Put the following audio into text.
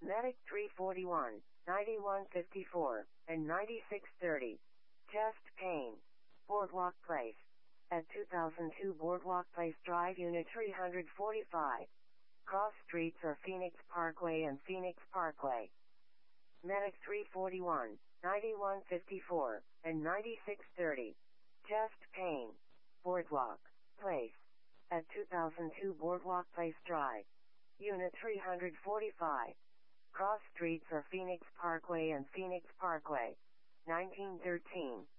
Medic 341, 9154, and 9630. Chest pain. Boardwalk Place. At 2002 Boardwalk Place Drive, Unit 345. Cross streets are Phoenix Parkway and Phoenix Parkway. Medic 341, 9154, and 9630. Chest pain. Boardwalk Place. At 2002 Boardwalk Place Drive. Unit 345. Cross streets are Phoenix Parkway and Phoenix Parkway. 1913.